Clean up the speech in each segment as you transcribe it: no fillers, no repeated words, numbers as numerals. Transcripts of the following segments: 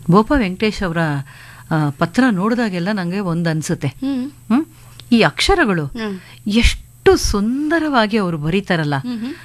ಗೋಪ ವೆಂಕಟೇಶ್ ಅವರ ಪತ್ರ ನೋಡಿದಾಗೆಲ್ಲ ನಂಗೆ ಒಂದು ಅನ್ಸುತ್ತೆ, ಈ ಅಕ್ಷರಗಳು ಎಷ್ಟು ಸುಂದರವಾಗಿ ಅವರು ಬರೀತಾರಲ್ಲ.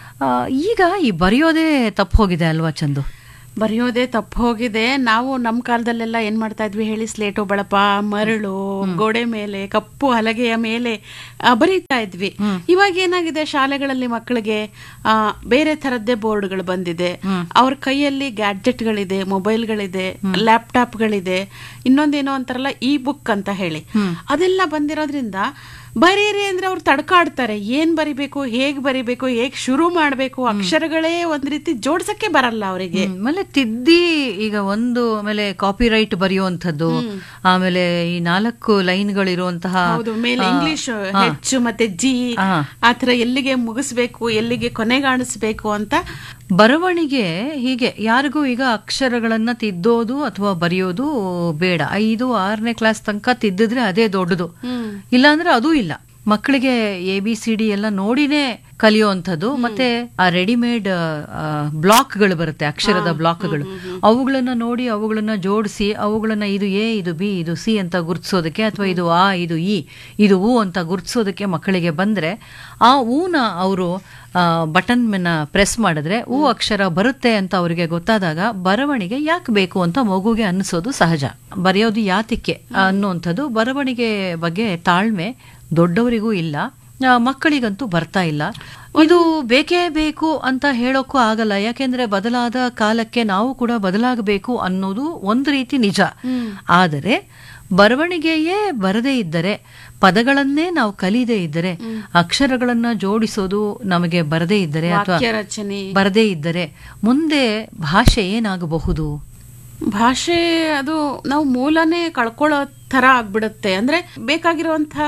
ಈಗ ಈ ಬರೆಯೋದೇ ತಪ್ಪು ಹೋಗಿದೆ ಅಲ್ವಾ ಚಂದು? ಬರೆಯೋದೇ ತಪ್ಪು ಹೋಗಿದೆ. ನಾವು ನಮ್ಮ ಕಾಲದಲ್ಲೆಲ್ಲ ಏನ್ ಮಾಡ್ತಾ ಇದ್ವಿ ಹೇಳಿ, ಸ್ಲೇಟು ಬಳಪ, ಮರಳು, ಗೋಡೆ ಮೇಲೆ, ಕಪ್ಪು ಹಲಗೆಯ ಮೇಲೆ ಬರೀತಾ ಇದ್ವಿ. ಇವಾಗ ಏನಾಗಿದೆ, ಶಾಲೆಗಳಲ್ಲಿ ಮಕ್ಕಳಿಗೆ ಬೇರೆ ತರದ್ದೇ ಬೋರ್ಡ್ಗಳು ಬಂದಿದೆ. ಅವ್ರ ಕೈಯಲ್ಲಿ ಗ್ಯಾಡ್ಜೆಟ್ಗಳಿದೆ, ಮೊಬೈಲ್ಗಳಿದೆ, ಲ್ಯಾಪ್ಟಾಪ್ಗಳಿದೆ, ಇನ್ನೊಂದೇನೋ ಅಂತಾರಲ್ಲ ಇ ಬುಕ್ ಅಂತ ಹೇಳಿ, ಅದೆಲ್ಲ ಬಂದಿರೋದ್ರಿಂದ ಬರೀರಿ ಅಂದ್ರೆ ಅವ್ರು ತಡ್ಕಾಡ್ತಾರೆ. ಏನ್ ಬರಿಬೇಕು, ಹೇಗ್ ಬರಿಬೇಕು, ಹೇಗ್ ಶುರು ಮಾಡ್ಬೇಕು, ಅಕ್ಷರಗಳೇ ಒಂದ್ ರೀತಿ ಜೋಡ್ಸಕ್ಕೆ ಬರಲ್ಲ ಅವರಿಗೆ. ಆಮೇಲೆ ತಿದ್ದಿ ಈಗ ಆಮೇಲೆ ಕಾಪಿ ರೈಟ್ ಬರೆಯುವಂಥದ್ದು, ಆಮೇಲೆ ಈ 4 ಲೈನ್ಗಳಿರುವಂತಹ ಮೇಲೆ ಇಂಗ್ಲಿಷ್ ಹೆಚ್ಚು ಮತ್ತೆ ಜಿ ಆತರ ಎಲ್ಲಿಗೆ ಮುಗಿಸ್ಬೇಕು, ಎಲ್ಲಿಗೆ ಕೊನೆಗಾಣಿಸ್ಬೇಕು ಅಂತ ಬರವಣಿಗೆ. ಹೀಗೆ ಯಾರಿಗೂ ಈಗ ಅಕ್ಷರಗಳನ್ನ ತಿದ್ದೋದು ಅಥವಾ ಬರೆಯೋದು ಬೇಡ. 5, 6ನೇ ಕ್ಲಾಸ್ ತನಕ ತಿದ್ದಿದ್ರೆ ಅದೇ ದೊಡ್ಡದು, ಇಲ್ಲಾಂದ್ರೆ ಅದೂ ಇಲ್ಲ. ಮಕ್ಕಳಿಗೆ ABCD ಎಲ್ಲ ನೋಡಿನೇ ಕಲಿಯುವಂಥದ್ದು. ಮತ್ತೆ ಆ ರೆಡಿಮೇಡ್ ಬ್ಲಾಕ್ಗಳು ಬರುತ್ತೆ, ಅಕ್ಷರದ ಬ್ಲಾಕ್ಗಳು, ಅವುಗಳನ್ನ ನೋಡಿ ಅವುಗಳನ್ನ ಜೋಡಿಸಿ ಅವುಗಳನ್ನ ಇದು A, ಇದು B, ಇದು C ಅಂತ ಗುರ್ತಿಸೋದಕ್ಕೆ, ಅಥವಾ ಇದು ಆ, ಇದು ಇ, ಇದು ಉ ಅಂತ ಗುರ್ತಿಸೋದಕ್ಕೆ ಮಕ್ಕಳಿಗೆ ಬಂದ್ರೆ ಆ ಊನ ಅವರು ಬಟನ್ ಮೆನ್ನ ಪ್ರೆಸ್ ಮಾಡಿದ್ರೆ ಉ ಅಕ್ಷರ ಬರುತ್ತೆ ಅಂತ ಅವರಿಗೆ ಗೊತ್ತಾದಾಗ ಬರವಣಿಗೆ ಯಾಕೆ ಬೇಕು ಅಂತ ಮಗುಗೆ ಅನ್ನಿಸೋದು ಸಹಜ. ಬರೆಯೋದು ಯಾತಿಕ್ಕೆ ಅನ್ನುವಂಥದ್ದು ಬರವಣಿಗೆ ಬಗ್ಗೆ ತಾಳ್ಮೆ ದೊಡ್ಡವರಿಗೂ ಇಲ್ಲ, ಮಕ್ಕಳಿಗಂತೂ ಬರ್ತಾ ಇಲ್ಲ. ಇದು ಬೇಕೇ ಬೇಕು ಅಂತ ಹೇಳೋಕ್ಕೂ ಆಗಲ್ಲ, ಯಾಕೆಂದ್ರೆ ಬದಲಾದ ಕಾಲಕ್ಕೆ ನಾವು ಕೂಡ ಬದಲಾಗಬೇಕು ಅನ್ನೋದು ಒಂದು ರೀತಿ ನಿಜ. ಆದರೆ ಬರವಣಿಗೆಯೇ ಬರದೇ ಇದ್ದರೆ, ಪದಗಳನ್ನೇ ನಾವು ಕಲಿಯದೇ ಇದ್ದರೆ, ಅಕ್ಷರಗಳನ್ನ ಜೋಡಿಸೋದು ನಮಗೆ ಬರದೇ ಇದ್ದರೆ ಅಥವಾ ಬರದೇ ಇದ್ದರೆ ಮುಂದೆ ಭಾಷೆ ಏನಾಗಬಹುದು? ಭಾಷೆ ಅದು ನಾವು ಮೂಲನೇ ಕಳ್ಕೊಳ್ಳೋ ತರ ಆಗ್ಬಿಡುತ್ತೆ. ಅಂದ್ರೆ ಬೇಕಾಗಿರುವಂತಹ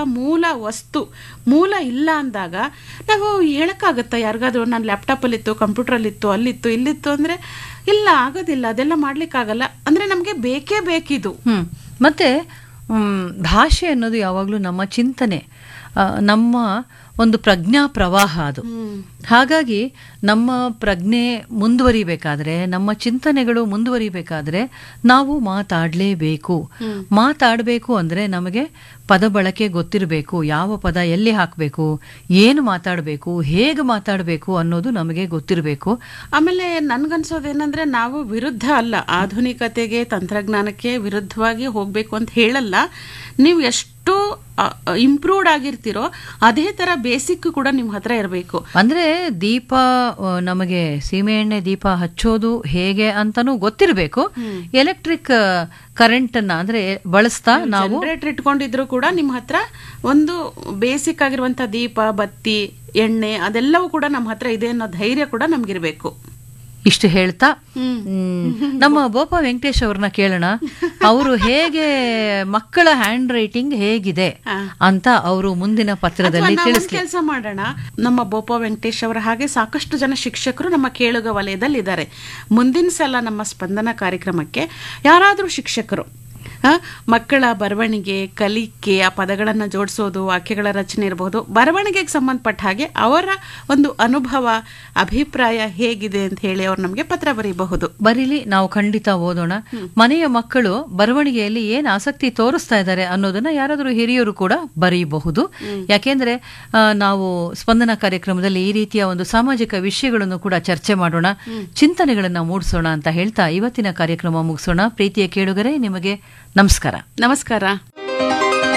ಮೂಲ ಇಲ್ಲ ಅಂದಾಗ ನಾವು ಹೇಳಕ್ಕಾಗತ್ತಾ ಯಾರಿಗಾದ್ರೂ, ನಾನು ಲ್ಯಾಪ್ಟಾಪ್ ಅಲ್ಲಿತ್ತು, ಕಂಪ್ಯೂಟರ್ ಅಲ್ಲಿತ್ತು, ಅಲ್ಲಿತ್ತು, ಇಲ್ಲಿತ್ತು ಅಂದ್ರೆ ಇಲ್ಲ, ಆಗೋದಿಲ್ಲ, ಅದೆಲ್ಲ ಮಾಡ್ಲಿಕ್ಕಾಗಲ್ಲ. ಅಂದ್ರೆ ನಮ್ಗೆ ಬೇಕೇ ಬೇಕಿದು. ಮತ್ತೆ ಭಾಷೆ ಅನ್ನೋದು ಯಾವಾಗ್ಲೂ ನಮ್ಮ ಚಿಂತನೆ, ನಮ್ಮ ಒಂದು ಪ್ರಜ್ಞಾ ಪ್ರವಾಹ ಅದು. ಹಾಗಾಗಿ ನಮ್ಮ ಪ್ರಜ್ಞೆ ಮುಂದುವರಿಬೇಕಾದ್ರೆ, ನಮ್ಮ ಚಿಂತನೆಗಳು ಮುಂದುವರಿಬೇಕಾದ್ರೆ ನಾವು ಮಾತಾಡಲೇಬೇಕು. ಮಾತಾಡಬೇಕು ಅಂದ್ರೆ ನಮಗೆ ಪದ ಬಳಕೆ ಗೊತ್ತಿರಬೇಕು, ಯಾವ ಪದ ಎಲ್ಲಿ ಹಾಕಬೇಕು, ಏನು ಮಾತಾಡಬೇಕು, ಹೇಗೆ ಮಾತಾಡಬೇಕು ಅನ್ನೋದು ನಮಗೆ ಗೊತ್ತಿರಬೇಕು. ಆಮೇಲೆ ನನ್ಗನ್ಸೋದೇನಂದ್ರೆ ನಾವು ವಿರುದ್ಧ ಅಲ್ಲ, ಆಧುನಿಕತೆಗೆ ತಂತ್ರಜ್ಞಾನಕ್ಕೆ ವಿರುದ್ಧವಾಗಿ ಹೋಗ್ಬೇಕು ಅಂತ ಹೇಳಲ್ಲ. ನೀವು ಎಷ್ಟು ಇಂಪ್ರೂವ್ಡ್ ಆಗಿರ್ತಿರೋ ಅದೇ ತರ ಬೇಸಿಕ್ ಕೂಡ ನಿಮ್ ಹತ್ರ ಇರಬೇಕು. ಅಂದ್ರೆ ದೀಪ, ನಮಗೆ ಸೀಮೆ ಎಣ್ಣೆ ದೀಪ ಹಚ್ಚೋದು ಹೇಗೆ ಅಂತಾನೂ ಗೊತ್ತಿರಬೇಕು. ಎಲೆಕ್ಟ್ರಿಕ್ ಕರೆಂಟ್ ಅನ್ನ ಅಂದ್ರೆ ಬಳಸ್ತಾ ನಾವು ಜನರೇಟರ್ ಇಟ್ಕೊಂಡಿದ್ರು ಕೂಡ ನಿಮ್ ಹತ್ರ ಒಂದು ಬೇಸಿಕ್ ಆಗಿರುವಂತ ದೀಪ, ಬತ್ತಿ, ಎಣ್ಣೆ ಅದೆಲ್ಲವೂ ಕೂಡ ನಮ್ಮ ಹತ್ರ ಇದೆ ಅನ್ನೋ ಧೈರ್ಯ ಕೂಡ ನಮ್ಗಿರ್ಬೇಕು. ಇಷ್ಟು ಹೇಳ್ತಾ ನಮ್ಮ ಗೋಪ ವೆಂಕಟೇಶ್ ಅವ್ರನ್ನ ಕೇಳೋಣ, ಅವರು ಹೇಗೆ ಮಕ್ಕಳ ಹ್ಯಾಂಡ್ ರೈಟಿಂಗ್ ಹೇಗಿದೆ ಅಂತ ಅವರು ಮುಂದಿನ ಪತ್ರದಲ್ಲಿ ತಿಳಿಸ್ಲಿ. ಕೆಲಸ ಮಾಡೋಣ, ನಮ್ಮ ಗೋಪ ವೆಂಕಟೇಶ್ ಅವರ ಹಾಗೆ ಸಾಕಷ್ಟು ಜನ ಶಿಕ್ಷಕರು ನಮ್ಮ ಕೇಳುಗ ವಲಯದಲ್ಲಿ ಇದ್ದಾರೆ. ಮುಂದಿನ ಸಲ ನಮ್ಮ ಸ್ಪಂದನ ಕಾರ್ಯಕ್ರಮಕ್ಕೆ ಯಾರಾದ್ರೂ ಶಿಕ್ಷಕರು ಮಕ್ಕಳ ಬರವಣಿಗೆ, ಕಲಿಕೆ, ಆ ಪದಗಳನ್ನು ಜೋಡಿಸೋದು, ವಾಕ್ಯಗಳ ರಚನೆ ಇರಬಹುದು, ಬರವಣಿಗೆಗೆ ಸಂಬಂಧಪಟ್ಟ ಹಾಗೆ ಅವರ ಒಂದು ಅನುಭವ, ಅಭಿಪ್ರಾಯ ಹೇಗಿದೆ ಅಂತ ಹೇಳಿ ಅವ್ರು ನಮಗೆ ಪತ್ರ ಬರೀಬಹುದು. ಬರೀಲಿ, ನಾವು ಖಂಡಿತ ಓದೋಣ. ಮನೆಯ ಮಕ್ಕಳು ಬರವಣಿಗೆಯಲ್ಲಿ ಏನ್ ಆಸಕ್ತಿ ತೋರಿಸ್ತಾ ಇದ್ದಾರೆ ಅನ್ನೋದನ್ನ ಯಾರಾದರೂ ಹಿರಿಯರು ಕೂಡ ಬರೀಬಹುದು. ಯಾಕೆಂದ್ರೆ ನಾವು ಸ್ಪಂದನ ಕಾರ್ಯಕ್ರಮದಲ್ಲಿ ಈ ರೀತಿಯ ಒಂದು ಸಾಮಾಜಿಕ ವಿಷಯಗಳನ್ನು ಕೂಡ ಚರ್ಚೆ ಮಾಡೋಣ, ಚಿಂತನೆಗಳನ್ನ ಮೂಡಿಸೋಣ ಅಂತ ಹೇಳ್ತಾ ಇವತ್ತಿನ ಕಾರ್ಯಕ್ರಮ ಮುಗಿಸೋಣ. ಪ್ರೀತಿಯ ಕೇಳುಗರೆ, ನಿಮಗೆ ನಮಸ್ಕಾರ. ನಮಸ್ಕಾರ.